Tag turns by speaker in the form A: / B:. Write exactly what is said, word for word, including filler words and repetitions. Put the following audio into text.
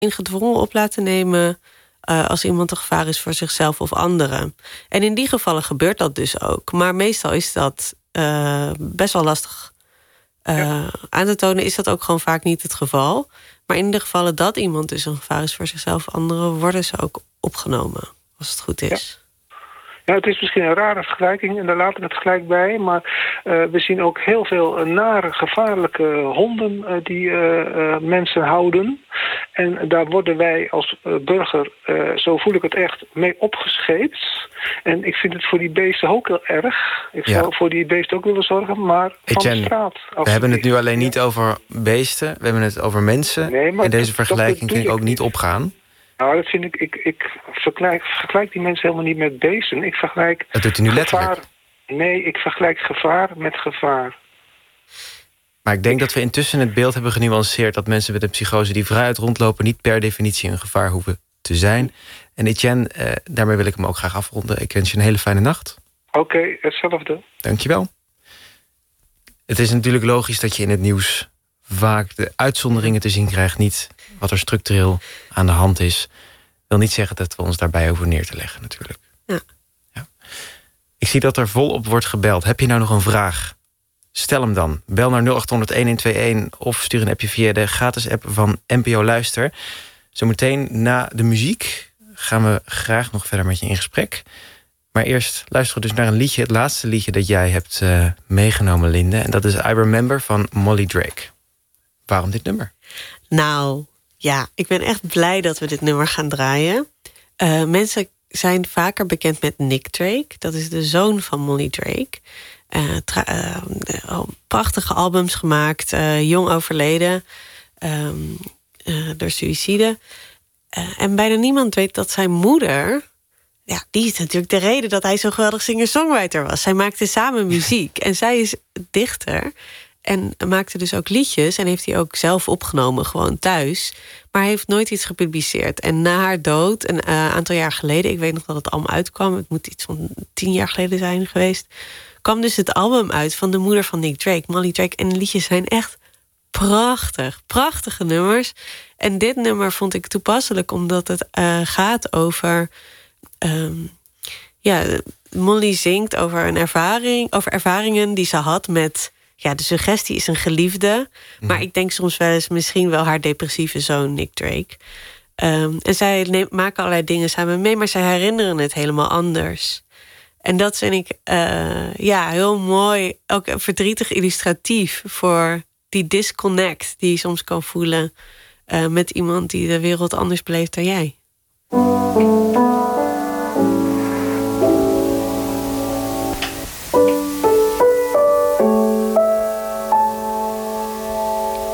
A: gedwongen op laten nemen uh, als iemand een gevaar is voor zichzelf of anderen. En in die gevallen gebeurt dat dus ook. Maar meestal is dat uh, best wel lastig uh, ja. aan te tonen. Is dat ook gewoon vaak niet het geval. Maar in de gevallen dat iemand dus een gevaar is voor zichzelf of anderen, worden ze ook opgenomen, als het goed is.
B: Ja. Ja, het is misschien een rare vergelijking en daar laat ik het gelijk bij. Maar uh, we zien ook heel veel nare, gevaarlijke honden uh, die uh, uh, mensen houden. En daar worden wij als uh, burger, uh, zo voel ik het echt, mee opgescheept. En ik vind het voor die beesten ook heel erg. Ik
C: ja.
B: zou voor die beesten ook willen zorgen, maar van
C: Etienne,
B: de straat.
C: We hebben het nu alleen niet over beesten, we hebben het over mensen. Nee, en deze vergelijking ging ook niet opgaan.
B: Nou, dat vind ik, ik, ik vergelijk, vergelijk die mensen helemaal niet met beesten. Ik vergelijk
C: dat doet u nu
B: gevaar,
C: letterlijk.
B: Nee, ik vergelijk gevaar met gevaar.
C: Maar ik denk dat we intussen het beeld hebben genuanceerd dat mensen met een psychose die vrijuit rondlopen niet per definitie een gevaar hoeven te zijn. En Etienne, eh, daarmee wil ik hem ook graag afronden. Ik wens je een hele fijne nacht.
B: Oké, okay, hetzelfde.
C: Dankjewel. Het is natuurlijk logisch dat je in het nieuws vaak de uitzonderingen te zien krijgt, niet wat er structureel aan de hand is. Wil niet zeggen dat we ons daarbij over neer te leggen, natuurlijk.
A: Ja.
C: Ja. Ik zie dat er volop wordt gebeld. Heb je nou nog een vraag? Stel hem dan. Bel naar nul acht honderd, een een twee een of stuur een appje via de gratis app van N P O Luister. Zometeen na de muziek gaan we graag nog verder met je in gesprek. Maar eerst luisteren we dus naar een liedje, het laatste liedje dat jij hebt uh, meegenomen, Linde. En dat is I Remember van Molly Drake. Waarom dit nummer?
A: Nou, ja, ik ben echt blij dat we dit nummer gaan draaien. Uh, mensen zijn vaker bekend met Nick Drake. Dat is de zoon van Molly Drake. Uh, tra- uh, prachtige albums gemaakt, uh, jong overleden, um, uh, door suïcide. Uh, en bijna niemand weet dat zijn moeder, ja, die is natuurlijk de reden dat hij zo'n geweldig singer-songwriter was. Zij maakte samen muziek en zij is dichter en maakte dus ook liedjes en heeft hij ook zelf opgenomen, gewoon thuis. Maar hij heeft nooit iets gepubliceerd. En na haar dood, een uh, aantal jaar geleden, ik weet nog dat het album uitkwam, het moet iets van tien jaar geleden zijn geweest, kwam dus het album uit van de moeder van Nick Drake, Molly Drake. En de liedjes zijn echt prachtig, prachtige nummers. En dit nummer vond ik toepasselijk, omdat het uh, gaat over Um, ja, Molly zingt over een ervaring, over ervaringen die ze had met, ja, de suggestie is een geliefde. Mm. Maar ik denk soms wel eens misschien wel haar depressieve zoon Nick Drake. Um, en zij neemt, maken allerlei dingen samen mee, maar zij herinneren het helemaal anders. En dat vind ik uh, ja, heel mooi, ook verdrietig illustratief voor die disconnect die je soms kan voelen uh, met iemand die de wereld anders beleeft dan jij.